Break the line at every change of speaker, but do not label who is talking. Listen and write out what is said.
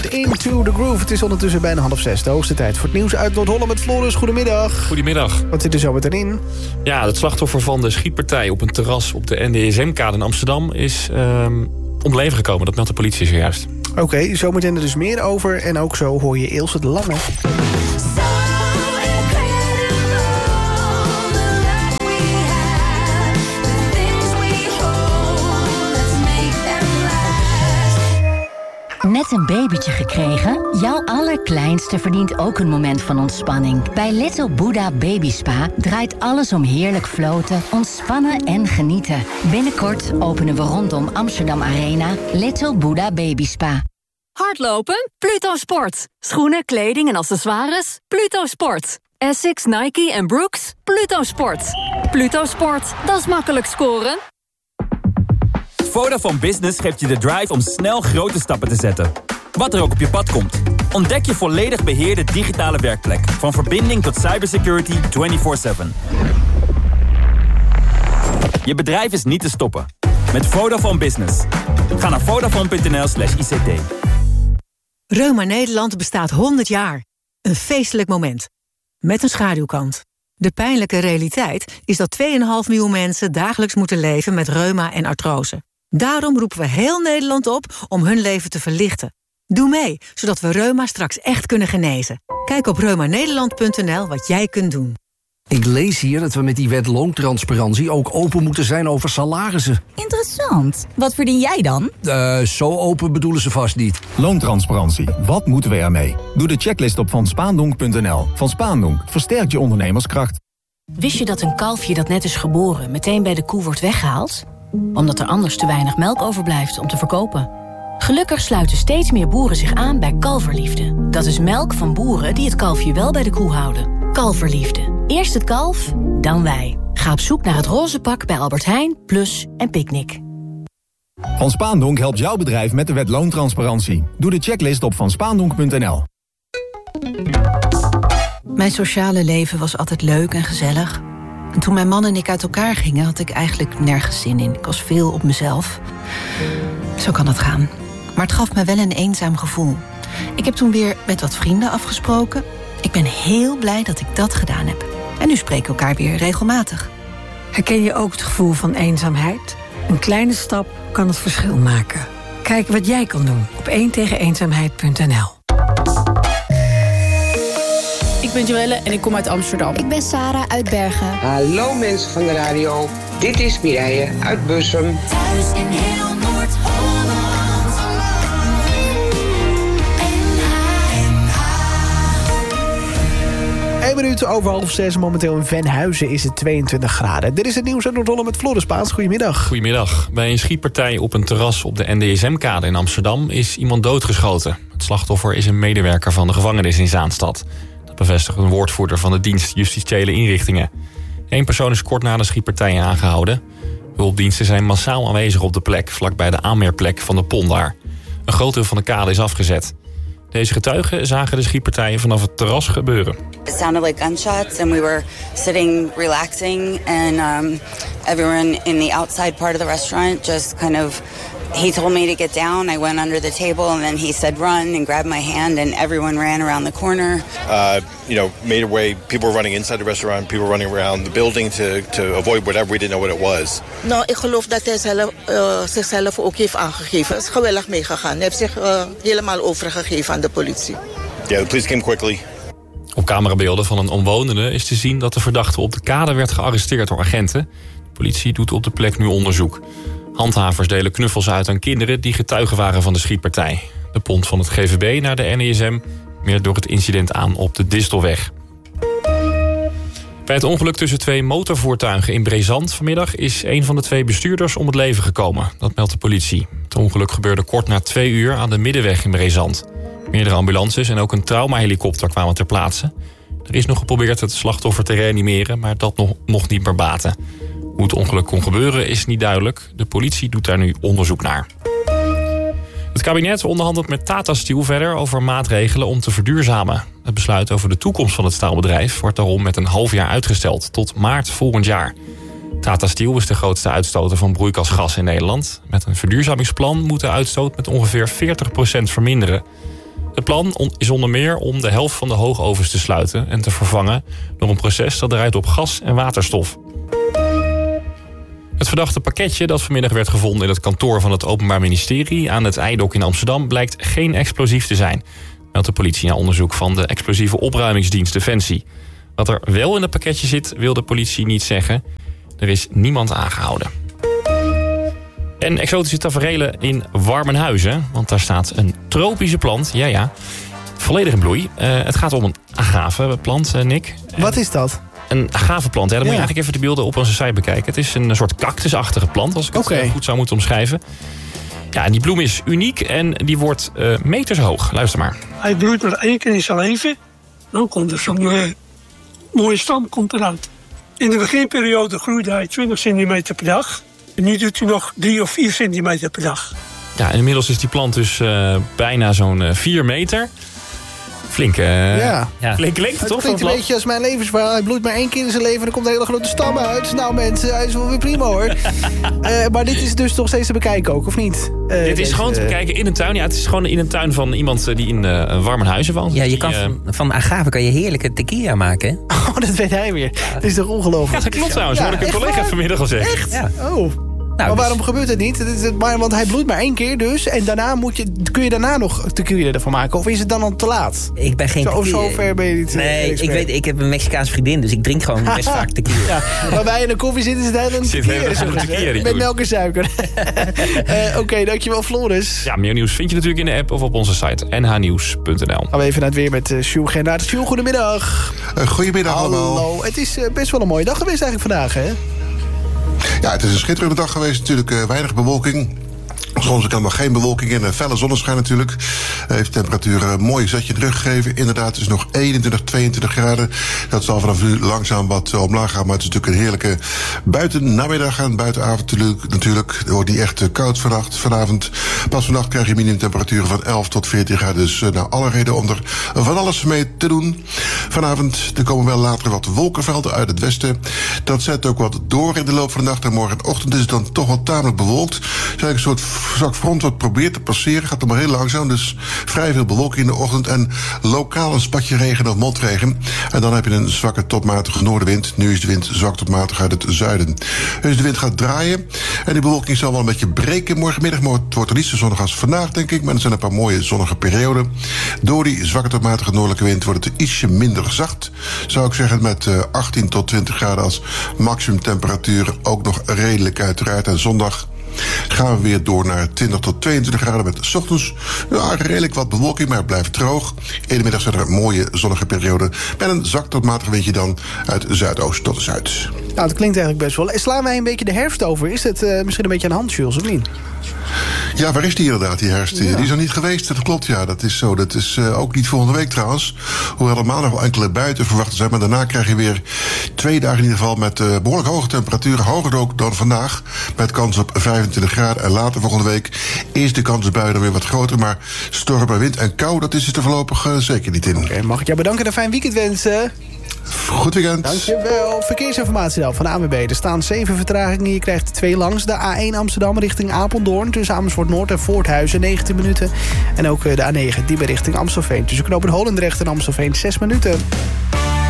Into the Groove. Het is ondertussen bijna 5:30. De hoogste tijd voor het nieuws uit Noord-Holland met Floris. Goedemiddag.
Goedemiddag.
Wat zit er zo meteen in?
Ja, het slachtoffer van de schietpartij op een terras op de NDSM-kade in Amsterdam is om het leven gekomen. Dat meldt de politie zojuist.
Oké, zometeen er dus meer over. En ook zo hoor je Ilse de Lange.
Net een babytje gekregen? Jouw allerkleinste verdient ook een moment van ontspanning. Bij Little Buddha Baby Spa draait alles om heerlijk floten, ontspannen en genieten. Binnenkort openen we rondom Amsterdam Arena Little Buddha Baby Spa.
Hardlopen? Pluto Sport. Schoenen, kleding en accessoires? Pluto Sport. Essex, Nike en Brooks? Pluto Sport. Pluto Sport, dat is makkelijk scoren.
Vodafone Business geeft je de drive om snel grote stappen te zetten. Wat er ook op je pad komt. Ontdek je volledig beheerde digitale werkplek. Van verbinding tot cybersecurity 24/7. Je bedrijf is niet te stoppen. Met Vodafone Business. Ga naar vodafone.nl/ICT.
Reuma Nederland bestaat 100 jaar. Een feestelijk moment. Met een schaduwkant. De pijnlijke realiteit is dat 2,5 miljoen mensen dagelijks moeten leven met reuma en artrose. Daarom roepen we heel Nederland op om hun leven te verlichten. Doe mee, zodat we reuma straks echt kunnen genezen. Kijk op reumanederland.nl wat jij kunt doen.
Ik lees hier dat we met die wet loontransparantie ook open moeten zijn over salarissen.
Interessant. Wat verdien jij dan?
Zo open bedoelen ze vast niet.
Loontransparantie. Wat moeten we ermee? Doe de checklist op vanspaandonk.nl. Van Spaandonk versterkt je ondernemerskracht.
Wist je dat een kalfje dat net is geboren meteen bij de koe wordt weggehaald? Omdat er anders te weinig melk overblijft om te verkopen. Gelukkig sluiten steeds meer boeren zich aan bij Kalverliefde. Dat is melk van boeren die het kalfje wel bij de koe houden. Kalverliefde. Eerst het kalf, dan wij. Ga op zoek naar het roze pak bij Albert Heijn, Plus en Picnic.
Van Spaandonk helpt jouw bedrijf met de wet loontransparantie. Doe de checklist op vanspaandonk.nl.
Mijn sociale leven was altijd leuk en gezellig. En toen mijn man en ik uit elkaar gingen, had ik eigenlijk nergens zin in. Ik was veel op mezelf. Zo kan het gaan. Maar het gaf me wel een eenzaam gevoel. Ik heb toen weer met wat vrienden afgesproken. Ik ben heel blij dat ik dat gedaan heb. En nu spreken we elkaar weer regelmatig.
Herken je ook het gevoel van eenzaamheid? Een kleine stap kan het verschil maken. Kijk wat jij kan doen op 1tegeneenzaamheid.nl.
Ik ben Joelle en ik kom uit Amsterdam.
Ik ben Sarah uit Bergen.
Hallo mensen van de radio. Dit is Mireille uit Bussum.
Thuis in heel Noord-Holland.
1 minuut over 5:30. Momenteel in Venhuizen is het 22 graden. Dit is het nieuws uit Noord-Holland met Floris Paas. Goedemiddag.
Goedemiddag. Bij een schietpartij op een terras op de NDSM-kade in Amsterdam is iemand doodgeschoten. Het slachtoffer is een medewerker van de gevangenis in Zaanstad. Dat bevestigt een woordvoerder van de dienst Justitiële Inrichtingen. 1 persoon is kort na de schietpartij aangehouden. Hulpdiensten zijn massaal aanwezig op de plek, vlakbij de aanmeerplek van de pont daar. Een groot deel van de kade is afgezet. Deze getuigen zagen de schietpartijen vanaf het terras gebeuren.
It sounded like gunshots and we were sitting relaxing and everyone in the outside part of the restaurant just kind of, he told me to get down. I went under the table and then he said run and grabbed my hand and everyone ran around the corner.
Made a way. People were running inside the restaurant. People were running around the building to avoid whatever. We didn't know what it was.
Nou, ik geloof dat hij zichzelf ook heeft aangegeven. Hij is gewillig meegegaan. Hij heeft zich helemaal overgegeven aan de politie.
Yeah, the police came quickly.
Op camerabeelden van een omwonende is te zien dat de verdachte op de kade werd gearresteerd door agenten. De politie doet op de plek nu onderzoek. Handhavers delen knuffels uit aan kinderen die getuigen waren van de schietpartij. De pont van het GVB naar de NESM meert door het incident aan op de Distelweg. Bij het ongeluk tussen 2 motorvoertuigen in Brezand vanmiddag is een van de 2 bestuurders om het leven gekomen. Dat meldt de politie. Het ongeluk gebeurde kort na 2 uur aan de Middenweg in Brezand. Meerdere ambulances en ook een traumahelikopter kwamen ter plaatse. Er is nog geprobeerd het slachtoffer te reanimeren, maar dat mocht niet meer baten. Hoe het ongeluk kon gebeuren is niet duidelijk. De politie doet daar nu onderzoek naar. Het kabinet onderhandelt met Tata Steel verder over maatregelen om te verduurzamen. Het besluit over de toekomst van het staalbedrijf wordt daarom met een half jaar uitgesteld tot maart volgend jaar. Tata Steel is de grootste uitstoter van broeikasgas in Nederland. Met een verduurzamingsplan moet de uitstoot met ongeveer 40% verminderen. Het plan is onder meer om de helft van de hoogovens te sluiten en te vervangen door een proces dat draait op gas en waterstof. Het verdachte pakketje dat vanmiddag werd gevonden in het kantoor van het Openbaar Ministerie aan het IJdok in Amsterdam blijkt geen explosief te zijn, meldt de politie na onderzoek van de explosieve opruimingsdienst Defensie. Wat er wel in het pakketje zit, wil de politie niet zeggen. Er is niemand aangehouden. En exotische taferelen in Warmenhuizen, want daar staat een tropische plant, volledig in bloei. Het gaat om een agaveplant, Nick.
Wat is dat?
Een agaveplant, dan moet je eigenlijk even de beelden op onze site bekijken. Het is een soort cactusachtige plant, als ik het goed zou moeten omschrijven. Ja, en die bloem is uniek en die wordt meters hoog. Luister maar.
Hij bloeit maar 1 keer in zijn leven. Dan komt er zo'n mooie stam eruit. In de beginperiode groeide hij 20 centimeter per dag. En nu doet hij nog 3 of 4 centimeter per dag.
Ja, en inmiddels is die plant dus bijna zo'n 4 meter. Flinke lengte, toch?
Het klinkt een beetje als mijn levensverhaal. Hij bloeit maar 1 keer in zijn leven en er komt een hele grote stam uit. Nou mensen, hij is wel weer prima hoor. Maar dit is dus nog steeds te bekijken ook, of niet?
Dit is gewoon te bekijken in een tuin. Ja, het is gewoon in een tuin van iemand die in Warmenhuizen woont.
Ja, je kan van agave kan je heerlijke tequila maken, hè?
Oh, dat weet hij weer. Dat is toch ongelooflijk?
Ja, dat klopt trouwens. Hoorde ik een collega vanmiddag al zeggen.
Echt?
Ja.
Oh. Maar waarom gebeurt het niet? Want hij bloeit maar 1 keer dus. En daarna kun je daarna nog tequila ervan maken? Of is het dan al te laat?
Ik ben geen tequila.
Zo ver ben je niet.
Nee, ik heb een Mexicaanse vriendin, dus ik drink gewoon best vaak tequila.
Ja, waar wij in de koffie zitten, is het helemaal tequila. Met melk en suiker. Oké, dankjewel Floris.
Ja, meer nieuws vind je natuurlijk in de app of op onze site nhnieuws.nl.
Gaan we even naar het weer met Sjoerd Gernaert. Sjoerd, goedemiddag.
Goedemiddag allemaal.
Hallo, het is best wel een mooie dag geweest eigenlijk vandaag, hè?
Ja, het is een schitterende dag geweest. Natuurlijk weinig bewolking. Soms kan nog geen bewolking in. Felle zonneschijn natuurlijk. Heeft de temperatuur een mooi zetje teruggegeven. Inderdaad, het is nog 21, 22 graden. Dat zal vanaf nu langzaam wat omlaag gaan. Maar het is natuurlijk een heerlijke buitennamiddag en buitenavond natuurlijk. Het wordt niet echt koud vanavond. Pas vannacht krijg je minimumtemperaturen van 11 tot 14 graden. Dus alle reden om er van alles mee te doen. Vanavond er komen wel later wat wolkenvelden uit het westen. Dat zet ook wat door in de loop van de nacht. En morgenochtend is het dan toch wel tamelijk bewolkt. Het is eigenlijk een soort zwak front wat probeert te passeren. Gaat nog maar heel langzaam. Dus vrij veel bewolking in de ochtend. En lokaal een spatje regen of motregen. En dan heb je een zwakke tot matige noordenwind. Nu is de wind zwak tot matig uit het zuiden. Dus de wind gaat draaien. En die bewolking zal wel een beetje breken morgenmiddag. Maar het wordt er niet zo zonnig als vandaag, denk ik. Maar er zijn een paar mooie zonnige perioden. Door die zwakke tot matige noordelijke wind wordt het ietsje minder zacht. Zou ik zeggen met 18 tot 20 graden als maximumtemperatuur. Ook nog redelijk uiteraard. En zondag gaan we weer door naar 20 tot 22 graden met 's ochtends redelijk wat bewolking, maar het blijft droog. In de middag zijn er mooie zonnige perioden met een zwak tot matig windje dan uit zuidoost tot zuid.
Nou, het klinkt eigenlijk best wel. Slaan wij een beetje de herfst over? Is het misschien een beetje aan de hand, Jules, of niet?
Ja, waar is die inderdaad, die herfst? Ja. Die is er niet geweest, dat klopt, ja. Dat is zo. Dat is ook niet volgende week trouwens. Hoewel er maandag wel enkele buiten verwacht zijn. Maar daarna krijg je weer 2 dagen in ieder geval met behoorlijk hoge temperaturen. Hoger ook dan vandaag. Met kans op 25 graden. En later volgende week is de kans op buien weer wat groter. Maar storm en wind en kou, dat is het er voorlopig zeker niet in.
Okay, mag ik jou bedanken en een fijn weekend wensen.
Goed weekend.
Dankjewel. Verkeersinformatie dan van de ANWB. Er staan 7 vertragingen. Je krijgt er 2 langs. De A1 Amsterdam richting Apeldoorn. Tussen Amersfoort Noord en Voorthuizen 19 minuten. En ook de A9 Diemen richting Amstelveen. Tussen knooppunt Holendrecht en Amstelveen 6 minuten.